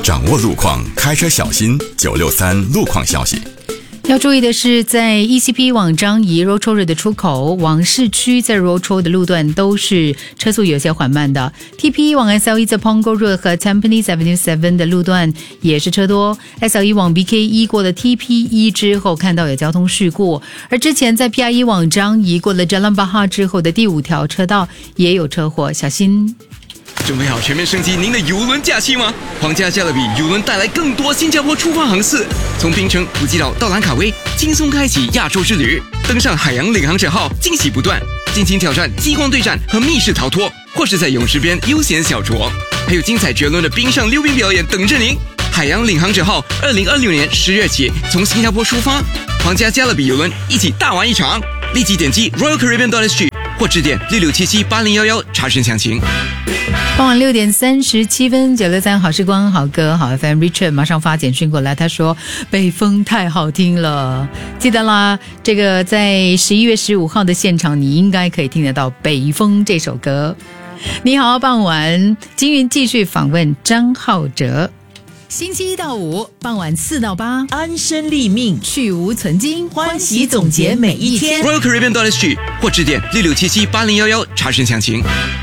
掌握路况，开车小心。963路况消息。 要注意的是，在 ECP 往樟宜 Road Road 的出口往市区，在 Road Road 的路段都是车速有些缓慢的。TP 往 SLE 在 Punggol Road 和 Tampines Avenue 7的路段也是车多。SLE 往 BKE 过了 TP1 之后，看到有交通事故。而之前在 PIE 往樟宜过了 Jalan Bahar 之后的第5条车道也有车祸，小心。 准备好全面升级您的邮轮假期吗？皇家加勒比邮轮带来更多新加坡出发航次，从槟城、普吉岛到兰卡威，轻松开启亚洲之旅。登上海洋领航者号，惊喜不断，尽情挑战激光对战和密室逃脱，或是在泳池边悠闲小酌，还有精彩绝伦的冰上溜冰表演等着您。海洋领航者号2026年10月起从新加坡出发，皇家加勒比邮轮一起大玩一场。立即点击 RoyalCaribbean.sg 或致电66778011查询详情。 傍晚6点37分，963好时光好歌好 FM Richard 马上发简讯过来，他说北风太好听了，记得啦，这个在11月15号的现场你应该可以听得到北风这首歌。你好，傍晚金云继续访问张浩哲。星期1到5傍晚4到8， 安身立命， 去无存菁， 欢喜总结每一天。 RoyalCaribbean.sg 或致电66778011查询详情。